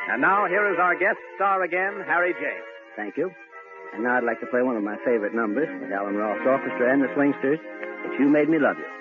And now, here is our guest star again, Harry James. Thank you. And now I'd like to play one of my favorite numbers with Alan Ross Orchestra and the Swingsters, It's You Made Me Love You.